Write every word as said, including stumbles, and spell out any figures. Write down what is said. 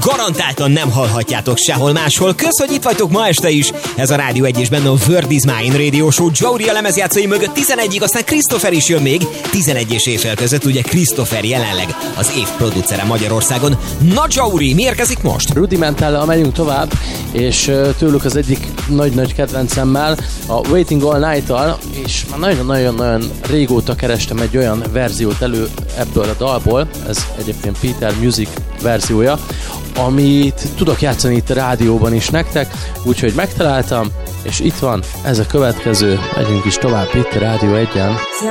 garantáltan nem hallhatjátok sehol máshol. Kösz, hogy itt vagytok ma este is. Ez a Rádió egy és benne a Word is Mine Radio Show. Jory a lemezjátszói mögött tizenegyig, aztán Christopher is jön még. tizenegy és éjfél között, ugye Christopher jelenleg az év producere Magyarországon. Na Jory, mi érkezik most? Rudimentállal megyünk tovább, és tőlük az egyik nagy-nagy kedvencemmel, a Waiting All Night-tal, és már nagyon-nagyon-nagyon régóta kerestem egy olyan verziót elő ebből a dalból, ez egyébként Peter Music verziója, amit tudok játszani itt a rádióban is nektek, úgyhogy megtaláltam, és itt van ez a következő, megyünk is tovább itt a Rádió egyen.